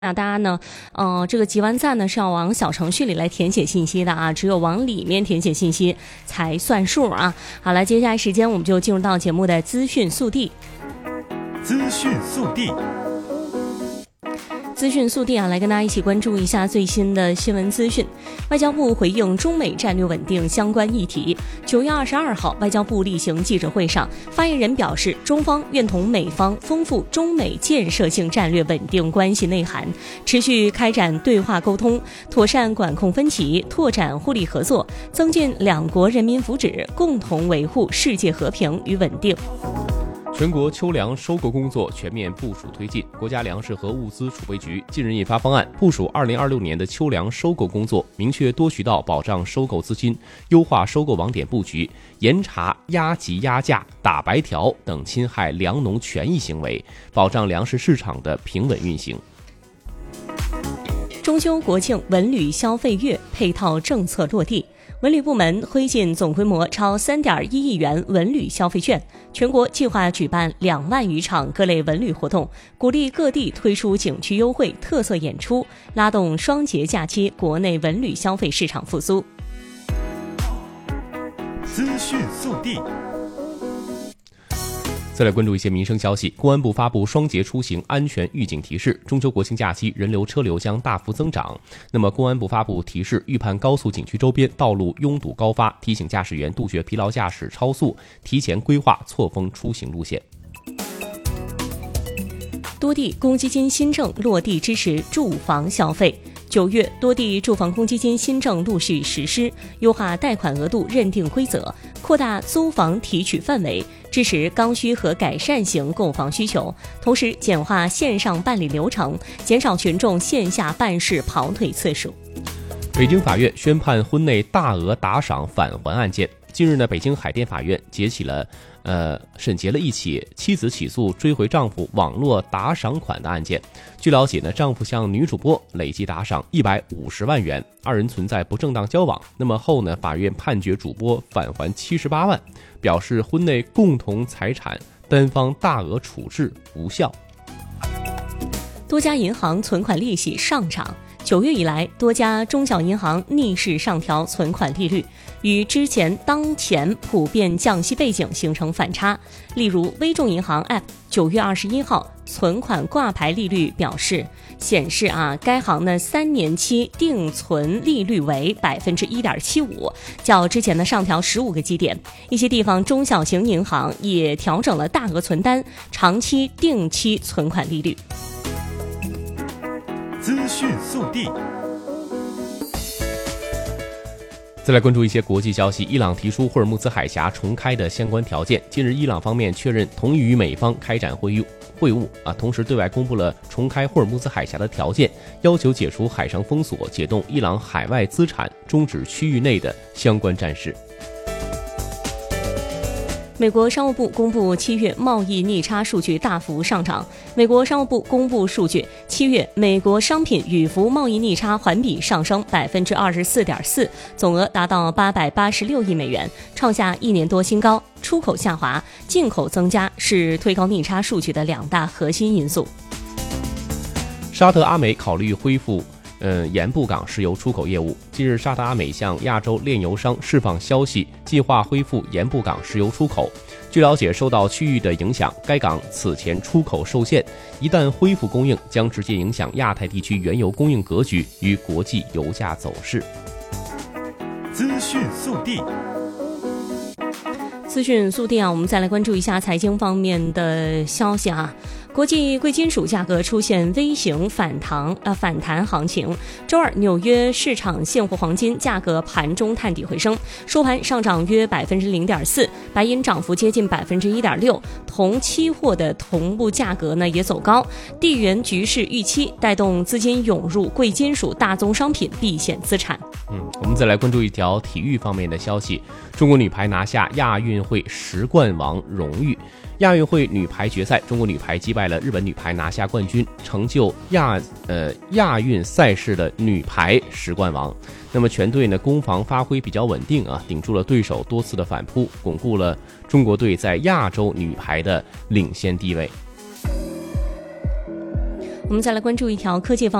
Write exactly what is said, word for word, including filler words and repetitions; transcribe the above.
那大家呢，呃，这个集完赞呢是要往小程序里来填写信息的啊，只有往里面填写信息才算数啊。好了，接下来时间我们就进入到节目的资讯速递。 资讯速递。 资讯速递啊，来跟大家一起关注一下最新的新闻资讯。外交部回应中美战略稳定相关议题。九月二十二号，外交部例行记者会上，发言人表示，中方愿同美方丰富中美建设性战略稳定关系内涵，持续开展对话沟通，妥善管控分歧，拓展互利合作，增进两国人民福祉，共同维护世界和平与稳定。 全国秋粮收购工作全面部署推进。国家粮食和物资储备局近日印发方案，部署二零二六年的秋粮收购工作，明确多渠道保障收购资金，优化收购网点布局，严查压级压价、打白条等侵害粮农权益行为，保障粮食市场的平稳运行。 中秋国庆文旅消费月配套政策落地。文旅部门推进总规模超 三点一亿元文旅消费券，全国计划举办两万余场各类文旅活动，鼓励各地推出景区优惠、特色演出，拉动双节假期国内文旅消费市场复苏。 资讯速递。 再来关注一些民生消息。公安部发布双节出行安全预警提示，中秋国庆假期人流车流将大幅增长。那么公安部发布提示，预判高速景区周边道路拥堵高发，提醒驾驶员杜绝疲劳驾驶、超速，提前规划错峰出行路线。 多地公积金新政落地支持住房消费。九月，多地住房公积金新政陆续实施，优化贷款额度认定规则，扩大租房提取范围，支持刚需和改善型购房需求，同时简化线上办理流程，减少群众线下办事跑腿次数。 北京法院宣判婚内大额打赏返还案件。近日呢，北京海淀法院结起了呃审结了一起妻子起诉追回丈夫网络打赏款的案件。据了解呢，丈夫向女主播累计打赏一百五十万元，二人存在不正当交往。那么后呢，法院判决主播返还七十八万，表示婚内共同财产单方大额处置无效。 多家银行存款利息上涨。九月以来，多家中小银行逆势上调存款利率，与之前当前普遍降息背景形成反差。例如，微众银行 App 九月二十一号存款挂牌利率表示显示啊，该行的三年期定存利率为百分之一点七五，较之前的上调十五个基点。一些地方中小型银行也调整了大额存单、长期定期存款利率。 资讯速递。 再来关注一些国际消息。伊朗提出霍尔木兹海峡重开的相关条件。近日，伊朗方面确认同意与美方开展会晤会晤啊，同时对外公布了重开霍尔木兹海峡的条件，要求解除海上封锁，解冻伊朗海外资产，终止区域内的相关战事。 美国商务部公布七月贸易逆差数据大幅上涨。美国商务部公布数据，七月美国商品与服务贸易逆差环比上升百分之二十四点四，总额达到八百八十六亿美元，创下一年多新高。出口下滑，进口增加是推高逆差数据的两大核心因素。 沙特阿美考虑恢复呃，盐布港石油出口业务。近日，沙特阿美向亚洲炼油商释放消息，计划恢复盐布港石油出口。据了解，受到区域的影响，该港此前出口受限，一旦恢复供应，将直接影响亚太地区原油供应格局与国际油价走势。 资讯速递。 资讯速递啊，我们再来关注一下财经方面的消息啊。国际贵金属价格出现微型反弹呃反弹行情。周二，纽约市场现货黄金价格盘中探底回升，收盘上涨约百分之零点四，白银涨幅接近百分之一点六。铜期货的同步价格呢也走高，地缘局势预期带动资金涌入贵金属大宗商品避险资产。 嗯，我们再来关注一条体育方面的消息。中国女排拿下亚运会十冠王荣誉。亚运会女排决赛，中国女排击败了日本女排拿下冠军，成就亚呃亚运赛事的女排十冠王。那么全队呢攻防发挥比较稳定啊，顶住了对手多次的反扑，巩固了中国队在亚洲女排的领先地位。 我们再来关注一条科技方